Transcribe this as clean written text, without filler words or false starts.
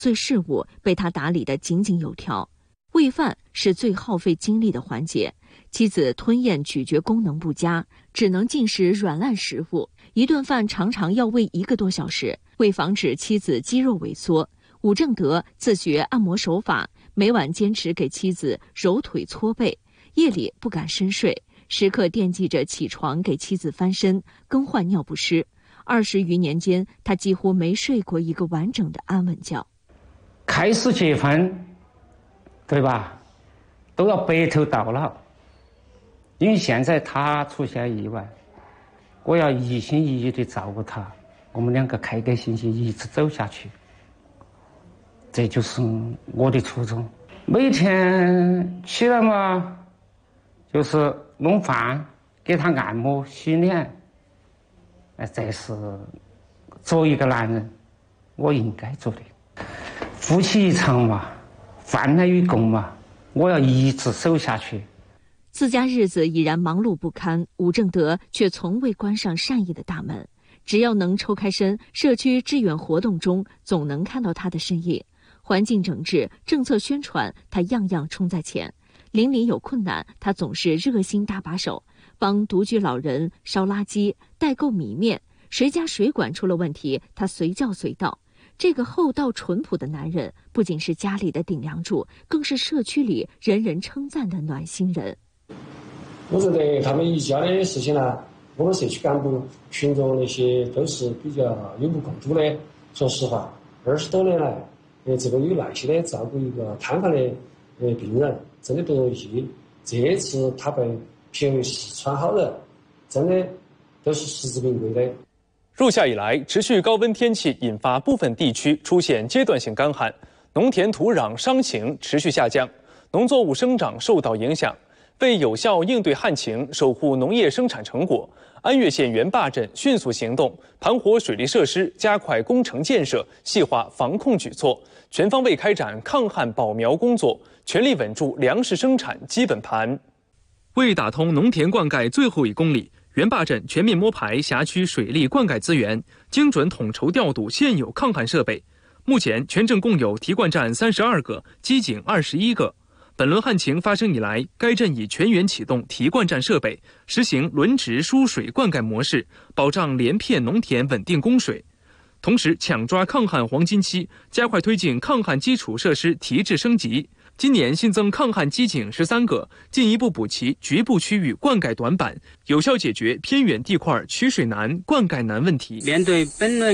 罪事务被他打理得井井有条。喂饭是最耗费精力的环节，妻子吞咽咀嚼功能不佳，只能进食软烂食物，一顿饭常常要喂1个多小时。为防止妻子肌肉萎缩，武正德自学按摩手法，每晚坚持给妻子揉腿搓背，夜里不敢深睡，时刻惦记着起床给妻子翻身、更换尿不湿。20余年间，他几乎没睡过一个完整的安稳觉。 开始结婚，对吧？都要白头到老，因为现在他出现意外，我要一心一意地照顾他，我们2个开开心心一直走下去，这就是我的初衷。每天起来嘛，就是弄饭，给他按摩、洗脸，这是作为一个男人我应该做的。夫妻一场嘛，饭来与共嘛，我要一直守下去。 自家日子已然忙碌不堪，武正德却从未关上善意的大门。只要能抽开身，社区志愿活动中总能看到他的身影。环境整治、政策宣传，他样样冲在前。邻里有困难，他总是热心搭把手，帮独居老人烧垃圾、代购米面。谁家水管出了问题，他随叫随到。这个厚道淳朴的男人，不仅是家里的顶梁柱，更是社区里人人称赞的暖心人。 我觉得他们一家的事情呢，我们社区干部、群众那些都是比较有目共睹的。说实话，20多年来，这个有耐心的照顾一个瘫痪的病人，真的不容易。这次他被评为四川好人，真的都是实至名归的。 入夏以来，持续高温天气引发部分地区出现阶段性干旱，农田土壤墒情持续下降，农作物生长受到影响。为有效应对旱情，守护农业生产成果，安岳县元坝镇迅速行动，盘活水利设施，加快工程建设，细化防控举措，全方位开展抗旱保苗工作，全力稳住粮食生产基本盘。为打通农田灌溉最后1公里，元坝镇全面摸排辖区水利灌溉资源，精准统筹调度现有抗旱设备。目前，全镇共有提灌站32个，机井21个。本轮旱情发生以来，该镇已全员启动提灌站设备，实行轮值输水灌溉模式，保障连片农田稳定供水。同时，抢抓抗旱黄金期，加快推进抗旱基础设施提质升级。今年新增抗旱机井13个，进一步补齐局部区域灌溉短板，有效解决偏远地块取水难、灌溉难问题。 面对本轮